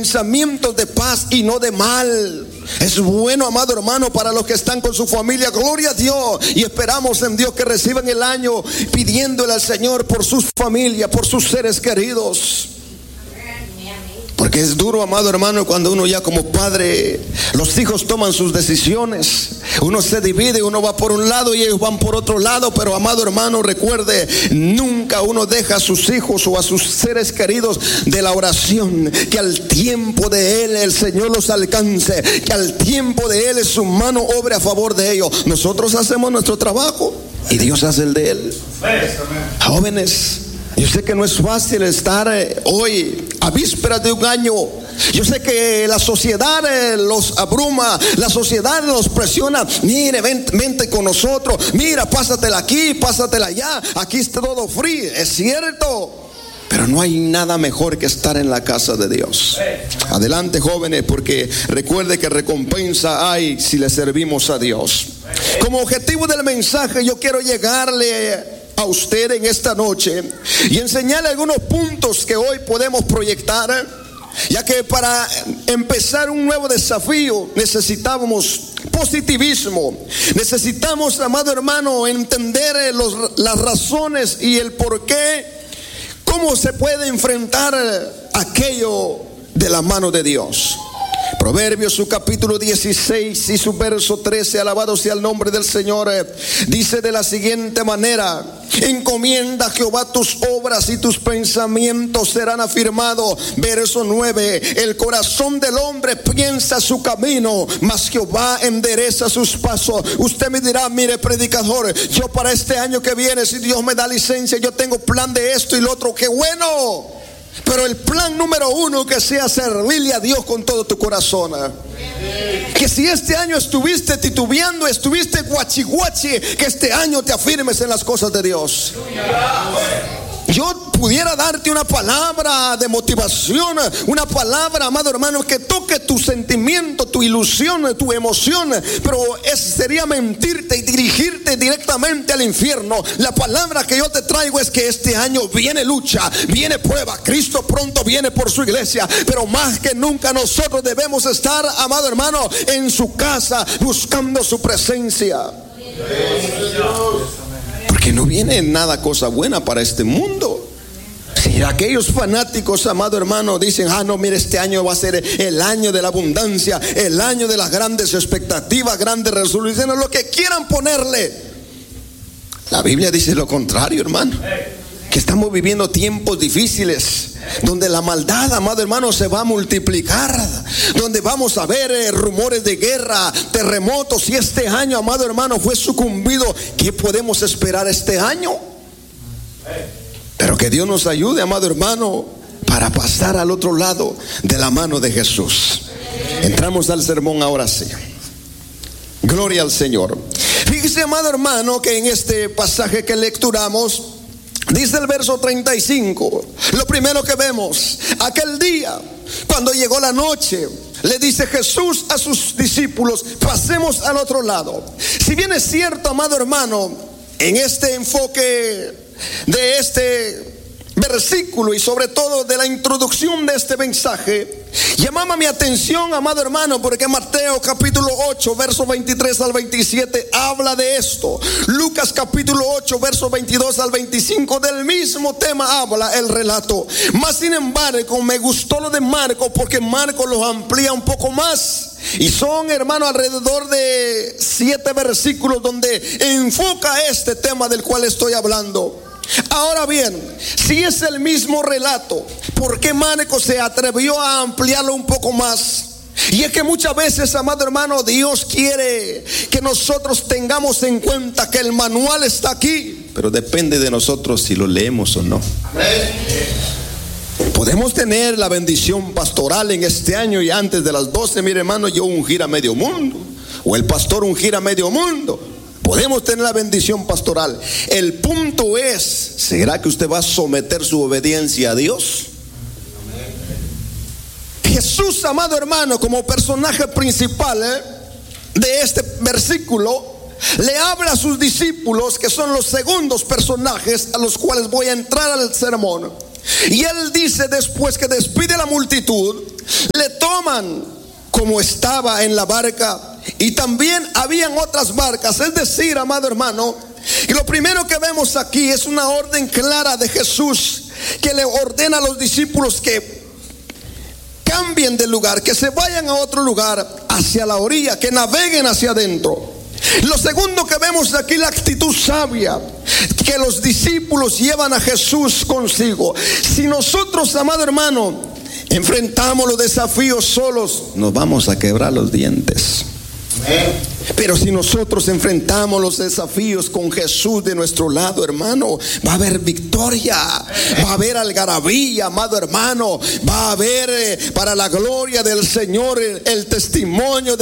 pensamientos de paz y no de mal. Es bueno, amado hermano, para los que están con su familia. Gloria a Dios. Y esperamos en Dios que reciban el año pidiéndole al Señor por sus familias, por sus seres queridos. Porque es duro, amado hermano, cuando uno ya como padre, los hijos toman sus decisiones. Uno se divide, uno va por un lado y ellos van por otro lado. Pero, amado hermano, recuerde, nunca uno deja a sus hijos o a sus seres queridos de la oración. Que al tiempo de Él el Señor los alcance. Que al tiempo de Él su mano obre a favor de ellos. Nosotros hacemos nuestro trabajo y Dios hace el de Él. Jóvenes, yo sé que no es fácil estar hoy a vísperas de un año. Yo sé que la sociedad los abruma, la sociedad los presiona. Mire, vente con nosotros. Mira, pásatela aquí, pásatela allá. Aquí está todo free, es cierto. Pero no hay nada mejor que estar en la casa de Dios. Adelante, jóvenes, porque recuerde que recompensa hay si le servimos a Dios. Como objetivo del mensaje, yo quiero llegarle a usted en esta noche y enseñarle algunos puntos que hoy podemos proyectar, ya que para empezar un nuevo desafío necesitamos positivismo. Necesitamos, amado hermano, entender las razones y el por qué, cómo se puede enfrentar aquello de la mano de Dios. Proverbios, su capítulo 16 y su verso 13, alabado sea el nombre del Señor, dice de la siguiente manera: encomienda a Jehová tus obras y tus pensamientos serán afirmados. Verso 9, el corazón del hombre piensa su camino, mas Jehová endereza sus pasos. Usted me dirá: mire, predicador, yo para este año que viene, si Dios me da licencia, yo tengo plan de esto y lo otro. ¡Qué bueno! Pero el plan número uno que sea servirle a Dios con todo tu corazón. Que si este año estuviste titubeando, estuviste guachi, que este año te afirmes en las cosas de Dios. Yo pudiera darte una palabra de motivación, una palabra, amado hermano, que toque tu sentimiento, tu ilusión, tu emoción, pero sería mentirte y dirigirte directamente al infierno. La palabra que yo te traigo es que este año viene lucha, viene prueba. Cristo pronto viene por su iglesia, pero más que nunca nosotros debemos estar, amado hermano, en su casa buscando su presencia. Porque no viene nada cosa buena para este mundo. Si aquellos fanáticos, amado hermano, dicen: no, mire, este año va a ser el año de la abundancia, el año de las grandes expectativas, grandes resoluciones, lo que quieran ponerle. La Biblia dice lo contrario, hermano. Que estamos viviendo tiempos difíciles, donde la maldad, amado hermano, se va a multiplicar, donde vamos a ver rumores de guerra, terremotos. Y este año, amado hermano, fue sucumbido. ¿Qué podemos esperar este año? Pero que Dios nos ayude, amado hermano, para pasar al otro lado de la mano de Jesús. Entramos al sermón ahora sí. Gloria al Señor. Fíjese, amado hermano, que en este pasaje que lecturamos, dice el verso 35, lo primero que vemos: aquel día, cuando llegó la noche, le dice Jesús a sus discípulos: pasemos al otro lado. Si bien es cierto, amado hermano, en este enfoque de este versículo y sobre todo de la introducción de este mensaje, llamaba mi atención, amado hermano, porque Mateo capítulo 8 verso 23 al 27 habla de esto. Lucas capítulo 8 verso 22 al 25 del mismo tema habla el relato. Mas sin embargo me gustó lo de Marco, porque Marco lo amplía un poco más. Y son, hermano, alrededor de 7 versículos donde enfoca este tema del cual estoy hablando. Ahora bien, si es el mismo relato, ¿por qué Marco se atrevió a ampliarlo un poco más? Y es que muchas veces, amado hermano, Dios quiere que nosotros tengamos en cuenta que el manual está aquí, pero depende de nosotros si lo leemos o no. Podemos tener la bendición pastoral en este año y antes de las 12, mire hermano, yo ungir a medio mundo, o el pastor ungir a medio mundo. Podemos tener la bendición pastoral. El punto es: ¿será que usted va a someter su obediencia a Dios? Jesús, amado hermano, como personaje principal de este versículo, le habla a sus discípulos, que son los segundos personajes a los cuales voy a entrar al sermón. Y él dice, después que despide a la multitud, le toman como estaba en la barca, y también habían otras barcas. Es decir, amado hermano, y lo primero que vemos aquí es una orden clara de Jesús, que le ordena a los discípulos que cambien de lugar, que se vayan a otro lugar, hacia la orilla, que naveguen hacia adentro. Lo segundo que vemos aquí, la actitud sabia que los discípulos llevan a Jesús consigo. Si nosotros, amado hermano, enfrentamos los desafíos solos, nos vamos a quebrar los dientes. Pero si nosotros enfrentamos los desafíos con Jesús de nuestro lado, hermano, va a haber victoria, va a haber algarabía, amado hermano, va a haber para la gloria del Señor el testimonio de